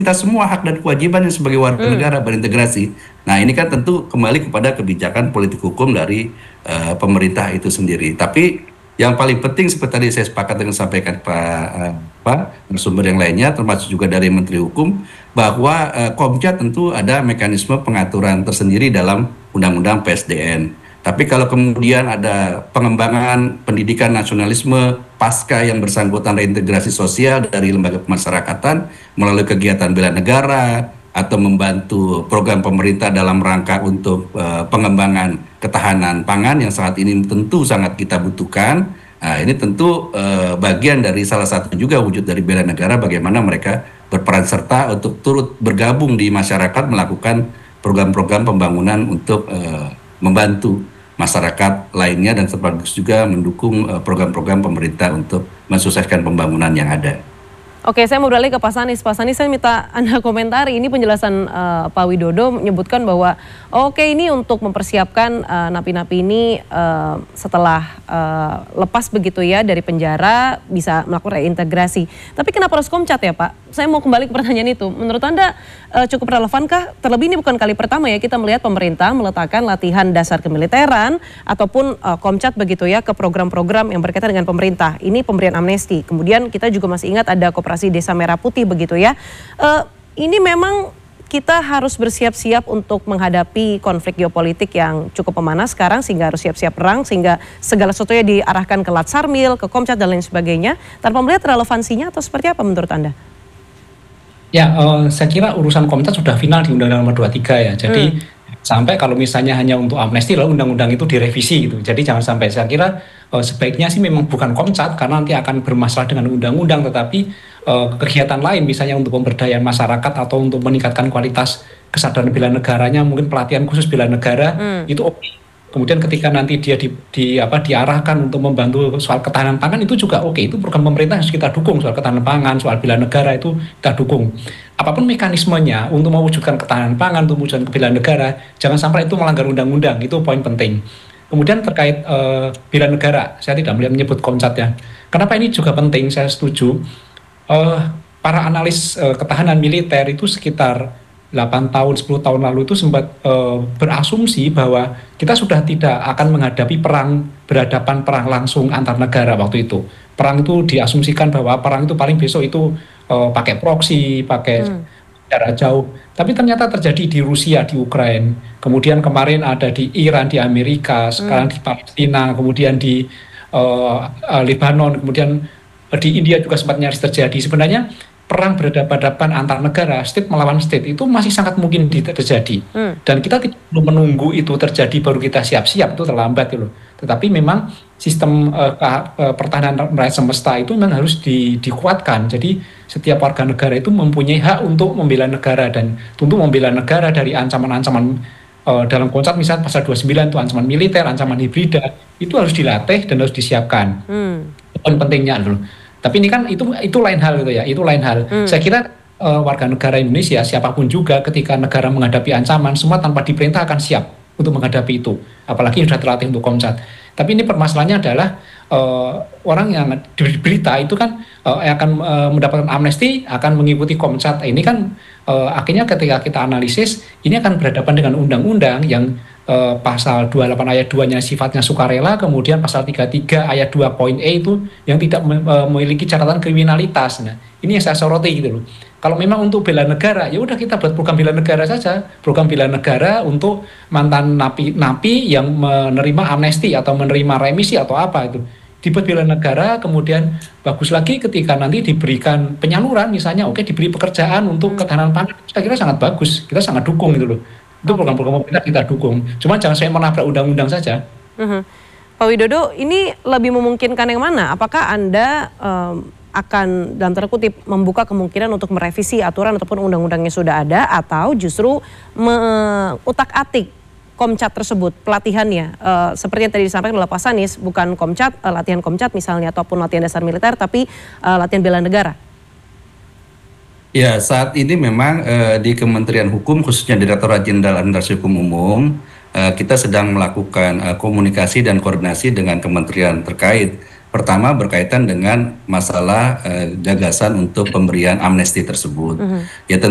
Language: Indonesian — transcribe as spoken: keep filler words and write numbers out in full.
kita semua hak dan kewajibannya sebagai warga Hmm. negara berintegrasi. Nah, ini kan tentu kembali kepada kebijakan politik hukum dari uh, pemerintah itu sendiri. Tapi yang paling penting seperti tadi saya sepakat dengan sampaikan Pak uh, Pak narasumber yang lainnya, termasuk juga dari Menteri Hukum, bahwa uh, Komcat tentu ada mekanisme pengaturan tersendiri dalam Undang-Undang P S D N. Tapi kalau kemudian ada pengembangan pendidikan nasionalisme pasca yang bersangkutan reintegrasi sosial dari lembaga pemasyarakatan melalui kegiatan bela negara atau membantu program pemerintah dalam rangka untuk uh, pengembangan ketahanan pangan yang saat ini tentu sangat kita butuhkan. Nah, ini tentu uh, bagian dari salah satu juga wujud dari bela negara, bagaimana mereka berperan serta untuk turut bergabung di masyarakat melakukan program-program pembangunan untuk uh, membantu masyarakat lainnya dan sekaligus juga mendukung uh, program-program pemerintah untuk mensukseskan pembangunan yang ada. Oke, saya mau beralih ke Pak Sanis. Pak Sanis, saya minta Anda komentari. Ini penjelasan uh, Pak Widodo menyebutkan bahwa oke, ini untuk mempersiapkan uh, napi-napi ini uh, setelah uh, lepas begitu ya dari penjara bisa melakukan reintegrasi. Tapi kenapa harus Komcat ya Pak? Saya mau kembali ke pertanyaan itu. Menurut Anda uh, cukup relevankah? Terlebih ini bukan kali pertama ya kita melihat pemerintah meletakkan latihan dasar kemiliteran ataupun uh, Komcat begitu ya ke program-program yang berkaitan dengan pemerintah. Ini pemberian amnesti. Kemudian kita juga masih ingat ada Operasi Desa Merah Putih begitu ya. Uh, ini memang kita harus bersiap-siap untuk menghadapi konflik geopolitik yang cukup memanas sekarang, sehingga harus siap-siap perang, sehingga segala sesuatunya diarahkan ke Latsarmil, ke Komcat dan lain sebagainya, tanpa melihat relevansinya atau seperti apa menurut Anda? Ya, uh, saya kira urusan Komcat sudah final di Undang-Undang Nomor dua puluh tiga ya. Jadi hmm. sampai kalau misalnya hanya untuk amnesti, lalu undang-undang itu direvisi gitu. Jadi jangan sampai, saya kira uh, sebaiknya sih memang bukan Komcat karena nanti akan bermasalah dengan undang-undang, tetapi uh, kegiatan lain misalnya untuk pemberdayaan masyarakat atau untuk meningkatkan kualitas kesadaran bela negaranya, mungkin pelatihan khusus bela negara hmm. itu oke. Okay. Kemudian ketika nanti dia di, di apa diarahkan untuk membantu soal ketahanan pangan itu juga oke, okay. Itu program pemerintah harus kita dukung, soal ketahanan pangan, soal bela negara itu kita dukung. Apapun mekanismenya untuk mewujudkan ketahanan pangan, untuk mewujudkan bela negara, jangan sampai itu melanggar undang-undang, itu poin penting. Kemudian terkait uh, bela negara, saya tidak melihat menyebut Komcat ya. Kenapa ini juga penting? Saya setuju. Uh, para analis uh, ketahanan militer itu sekitar delapan tahun, sepuluh tahun lalu itu sempat uh, berasumsi bahwa kita sudah tidak akan menghadapi perang berhadapan perang langsung antar negara waktu itu. Perang itu diasumsikan bahwa perang itu paling besok itu uh, pakai proksi, pakai hmm. jarak jauh. Tapi ternyata terjadi di Rusia, di Ukraina. Kemudian kemarin ada di Iran, di Amerika, sekarang hmm. di Palestina, kemudian di uh, uh, Lebanon, kemudian uh, di India juga sempat nyaris terjadi. Sebenarnya perang berhadapan-hadapan antar negara, state melawan state, itu masih sangat mungkin terjadi. Hmm. Dan kita tidak perlu menunggu itu terjadi baru kita siap-siap, itu terlambat gitu. Tetapi memang sistem uh, uh, pertahanan rakyat semesta itu memang harus di, dikuatkan. Jadi setiap warga negara itu mempunyai hak untuk membela negara, dan tentu membela negara dari ancaman-ancaman uh, dalam konsep misalnya pasal dua puluh sembilan itu ancaman militer, ancaman hibrida, itu harus dilatih dan harus disiapkan. Hmm. Itu pentingnya dulu. Tapi ini kan itu itu lain hal gitu ya, itu lain hal. Hmm. Saya kira uh, warga negara Indonesia siapapun juga ketika negara menghadapi ancaman, semua tanpa diperintah akan siap untuk menghadapi itu. Apalagi sudah terlatih untuk Komcat. Tapi ini permasalahannya adalah uh, orang yang diberi berita itu kan uh, akan uh, mendapatkan amnesti, akan mengikuti Komcat. Ini kan uh, akhirnya ketika kita analisis, ini akan berhadapan dengan undang-undang yang Uh, pasal dua puluh delapan ayat dua-nya sifatnya sukarela, kemudian pasal tiga puluh tiga ayat dua poin E itu yang tidak me uh, memiliki catatan kriminalitas. Nah, ini yang saya soroti gitu loh. Kalau memang untuk bela negara, ya udah kita buat program bela negara saja, program bela negara untuk mantan napi-napi yang menerima amnesti atau menerima remisi atau apa itu. Dibuat bela negara, kemudian bagus lagi ketika nanti diberikan penyaluran misalnya, oke diberi pekerjaan untuk ketahanan pangan, saya kira sangat bagus, kita sangat dukung gitu loh. Itu program-program pemerintah kita dukung. Cuma jangan saya menabrak undang-undang saja. Uh-huh. Pak Widodo, ini lebih memungkinkan yang mana? Apakah Anda um, akan dalam tanda kutip membuka kemungkinan untuk merevisi aturan ataupun undang-undang yang sudah ada, atau justru mengutak-atik Komcat tersebut, pelatihannya? Uh, seperti yang tadi disampaikan oleh Pak Sanis, bukan Komcat, uh, latihan Komcat misalnya, ataupun latihan dasar militer, tapi uh, latihan bela negara. Ya, saat ini memang uh, di Kementerian Hukum, khususnya Direktorat Jenderal Administrasi Hukum Umum, uh, kita sedang melakukan uh, komunikasi dan koordinasi dengan kementerian terkait. Pertama berkaitan dengan masalah uh, gagasan untuk pemberian amnesti tersebut. Uh-huh. Ya,